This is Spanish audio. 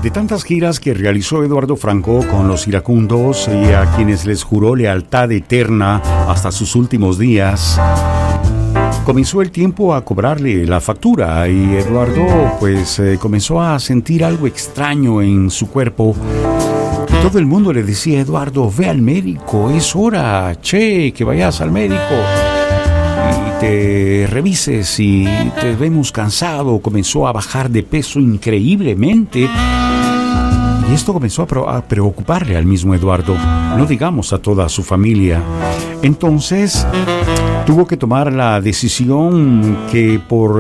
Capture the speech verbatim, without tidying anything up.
De tantas giras que realizó Eduardo Franco con los iracundos y a quienes les juró lealtad eterna hasta sus últimos días, comenzó el tiempo a cobrarle la factura y Eduardo pues eh, comenzó a sentir algo extraño en su cuerpo. Y todo el mundo le decía: Eduardo, ve al médico, es hora, che, que vayas al médico y te revises. Y te vemos cansado. Comenzó a bajar de peso increíblemente. Y esto comenzó a preocuparle al mismo Eduardo, no digamos a toda su familia. Entonces tuvo que tomar la decisión que por